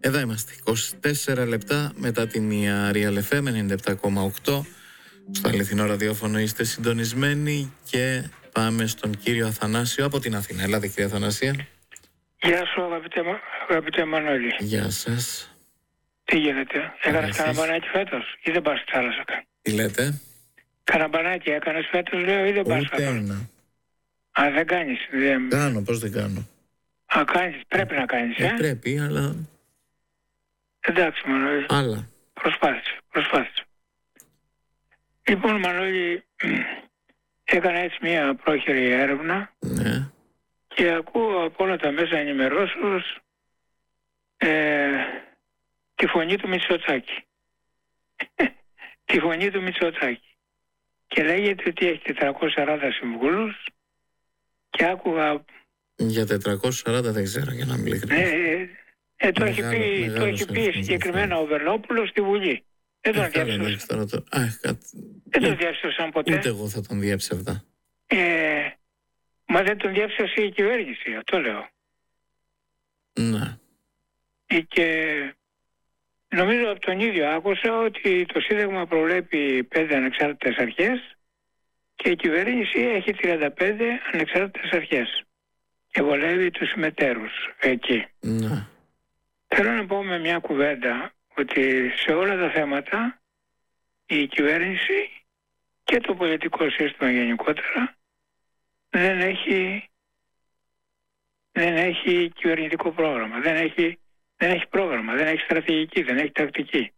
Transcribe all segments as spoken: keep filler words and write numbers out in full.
Εδώ είμαστε, είκοσι τέσσερα λεπτά μετά τη μία, Real εφ εμ ενενήντα επτά κόμμα οκτώ. Στο αληθινό ραδιόφωνο είστε συντονισμένοι και πάμε στον κύριο Αθανάσιο από την Αθήνα. Ελάτε, κύριε Αθανασία. Γεια σου, αγαπητέ, αγαπητέ Μανώλη. Γεια σας. Τι γίνεται, έκανες κανένα μπανάκι φέτος ή δεν πας στη θάλασσα? Τι λέτε? Κανένα μπανάκι έκανες φέτος, λέω, ή δεν πας? Ούτε ένα. Α, δεν κάνεις? Δεν... Κάνω, πώς δεν κάνω? Α, κάνεις, πρέπει να κάνεις, ε? ε πρέπει, αλλά... Εντάξει, Μανώλη. Άλλα. Προσπάθησε, προσπάθησε. Λοιπόν, Μανώλη, έκανα έτσι μια πρόχειρη έρευνα. Ναι. Και ακούω από όλα τα μέσα ενημερώσεως ε, τη φωνή του Μητσοτάκη. Τη φωνή του Μητσοτάκη. Και λέγεται ότι έχει τετρακόσιους σαράντα συμβούλους και άκουγα... Για τετρακόσιους σαράντα δεν ξέρω, για να μην ειλικρινής. Ναι, ε, ε, το, έχει πει, το έχει πει συγκεκριμένα ο Βερνόπουλος στη Βουλή. Δεν τον διέψευσαν. Δεν τον διέψευσαν ποτέ. Ούτε εγώ θα τον διέψευδα. Ε, Μα δεν τον διέψευσε η κυβέρνηση, αυτό λέω. Ναι. Και νομίζω από τον ίδιο άκουσα ότι το Σύνταγμα προβλέπει πέντε ανεξάρτητες αρχές και η κυβέρνηση έχει τριάντα πέντε ανεξάρτητες αρχές και βολεύει τους συμμετέρους εκεί. Ναι. Θέλω να πω με μια κουβέντα ότι σε όλα τα θέματα η κυβέρνηση και το πολιτικό σύστημα γενικότερα δεν έχει, δεν έχει κυβερνητικό πρόγραμμα, δεν έχει, δεν έχει πρόγραμμα, δεν έχει στρατηγική, δεν έχει τακτική.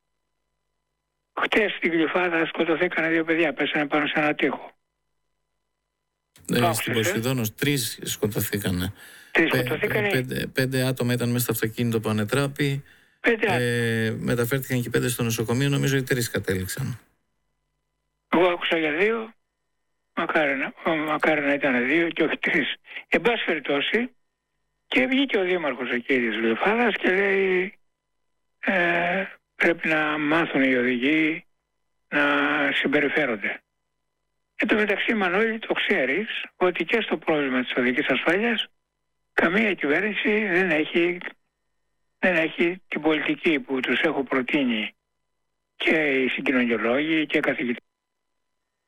Χτες στην Γλυφάδα σκοτωθήκανε δύο παιδιά, πέσανε πάνω σε ένα τοίχο. Ναι, στην Ποσειδώνος τρεις σκοτωθήκανε. Τρεις σκοτωθήκανε. Πέντε, πέντε άτομα ήταν μέσα στο αυτοκίνητο που ανετράπη. Ε, μεταφέρθηκαν και πέντε στο νοσοκομείο, νομίζω οι τρεις κατέληξαν. Εγώ άκουσα για δύο. Μακάρι να, μακάρι να ήταν δύο και όχι τρεις. Εν πάση περιπτώσει, και βγήκε ο δήμαρχος εκεί της Γλυφάδας και λέει ε, πρέπει να μάθουν οι οδηγοί να συμπεριφέρονται. Εν τω μεταξύ, Μανώλη, το ξέρεις ότι και στο πρόβλημα της οδικής ασφάλειας καμία κυβέρνηση δεν έχει, δεν έχει την πολιτική που τους έχω προτείνει και οι συγκοινωνιολόγοι και οι καθηγητές